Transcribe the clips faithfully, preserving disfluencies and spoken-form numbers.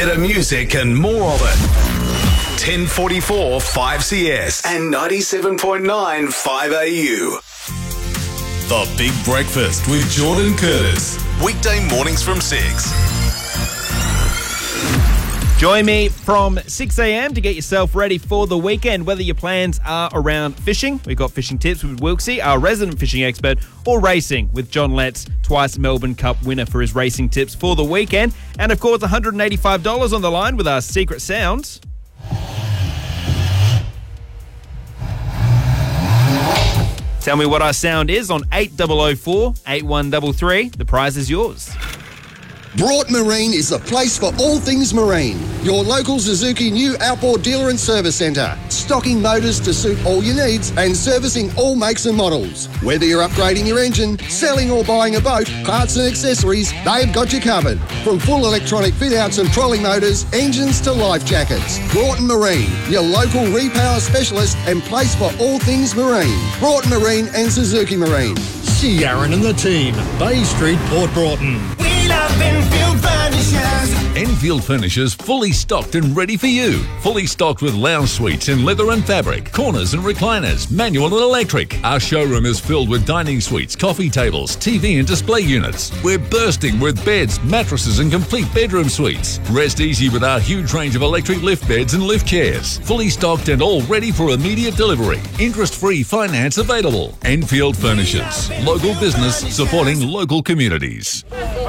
Better music and more of it. ten forty-four five C S and ninety-seven point nine five A U. The Big Breakfast with Jordan Curtis. Weekday mornings from six. Join me from six a.m. to get yourself ready for the weekend. Whether your plans are around fishing, we've got fishing tips with Wilksy, our resident fishing expert, or racing with John Letts, twice Melbourne Cup winner, for his racing tips for the weekend. And of course, one hundred eighty-five dollars on the line with our secret sounds. Tell me what our sound is on eight oh oh four, eight one three three. The prize is yours. Broughton Marine is the place for all things marine. Your local Suzuki new outboard dealer and service centre. Stocking motors to suit all your needs and servicing all makes and models. Whether you're upgrading your engine, selling or buying a boat, parts and accessories, they've got you covered. From full electronic fit-outs and trolley motors, engines to life jackets. Broughton Marine, your local repower specialist and place for all things marine. Broughton Marine and Suzuki Marine. See Aaron and the team, Bay Street, Port Broughton. We love Enfield Furnishers. Enfield Furnishers, fully stocked and ready for you. Fully stocked with lounge suites in leather and fabric, corners and recliners, manual and electric. Our showroom is filled with dining suites, coffee tables, T V and display units. We're bursting with beds, mattresses and complete bedroom suites. Rest easy with our huge range of electric lift beds and lift chairs. Fully stocked and all ready for immediate delivery. Interest-free finance available. Enfield Furnishers, local business supporting local communities.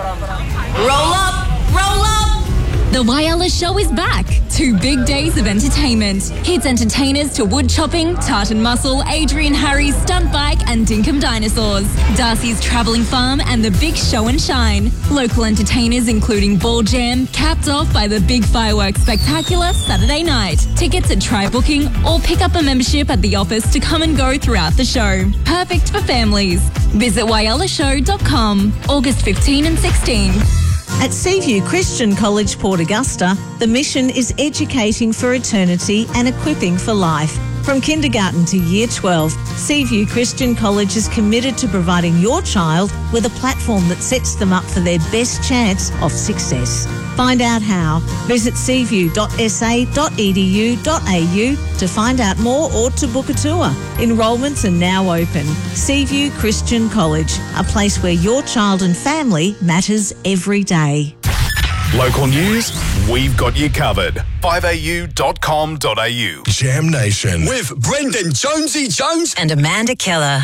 Roll up, roll up! The Whyalla Show is back. Two big days of entertainment. Hits entertainers to wood chopping, Tartan Muscle, Adrian Harry's Stunt Bike and Dinkum Dinosaurs. Darcy's Travelling Farm and the Big Show and Shine. Local entertainers including Ball Jam, capped off by the Big Fireworks Spectacular Saturday night. Tickets at Try Booking or pick up a membership at the office to come and go throughout the show. Perfect for families. Visit whyalla show dot com, August fifteenth and sixteenth. At Seaview Christian College, Port Augusta, the mission is educating for eternity and equipping for life. From kindergarten to year twelve, Seaview Christian College is committed to providing your child with a platform that sets them up for their best chance of success. Find out how. Visit seaview dot s a dot e d u dot a u to find out more or to book a tour. Enrolments are now open. Seaview Christian College, a place where your child and family matters every day. Local news, we've got you covered. five a u dot com dot a u. Jam Nation. With Brendan Jonesy Jones and Amanda Keller.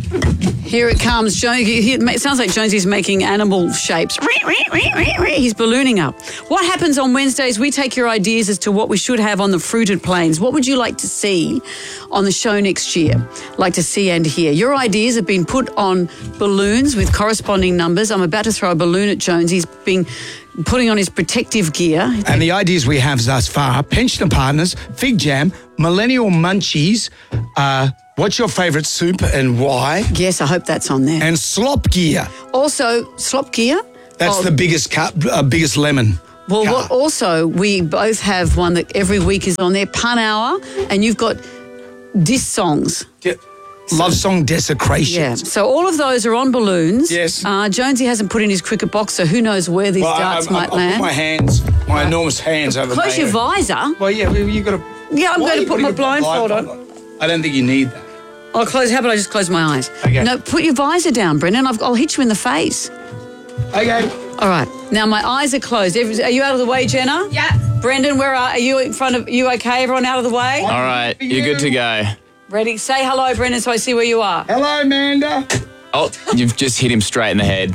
Here it comes. Jonesy, it sounds like Jonesy's making animal shapes. He's ballooning up. What happens on Wednesdays? We take your ideas as to what we should have on the fruited plains. What would you like to see on the show next year? Like to see and hear. Your ideas have been put on balloons with corresponding numbers. I'm about to throw a balloon at Jones. He's being putting on his protective gear. And the ideas we have thus far: pensioner partners, fig jam, millennial munchies, uh, what's your favourite soup and why? Yes, I hope that's on there. And slop gear. Also, slop gear? That's oh, the biggest cup, uh, biggest lemon. Well, what also, we both have one that every week is on there, Pun Hour, and you've got diss songs. Yeah. Love song desecration. Yeah, so all of those are on balloons. Yes. Uh, Jonesy hasn't put in his cricket box, so who knows where these well, darts I, I, might I, I land. put my hands, my uh, enormous hands over Close your visor. Well, yeah, well, you got to... Yeah, I'm going to put my blindfold on. I don't think you need that. I'll close. How about I just close my eyes? Okay. No, put your visor down, Brendan. I've, I'll hit you in the face. Okay. All right. Now my eyes are closed. Are you out of the way, Jenna? Yeah. Brendan, where are, are you in front of? You okay? Everyone out of the way? All right. You're good to go. Ready? Say hello, Brendan, so I see where you are. Hello, Amanda. Oh, you've just hit him straight in the head.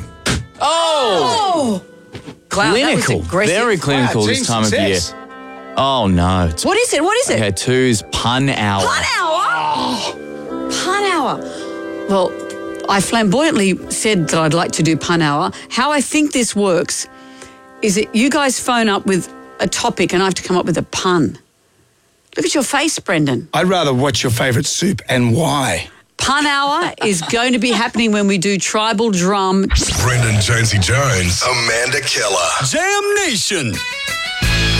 Oh! Oh! Wow, clinical. Very clinical wow, this time success. of year. Oh, no. It's, what is it? What is it? Okay, two's Pun Hour. Pun Hour? Oh. Pun Hour. Well, I flamboyantly said that I'd like to do Pun Hour. How I think this works is that you guys phone up with a topic and I have to come up with a pun. Look at your face, Brendan. I'd rather watch your favourite soup and why. Pun Hour is going to be happening when we do Tribal Drum. Brendan Jonesy Jones, Amanda Keller. Jam Nation.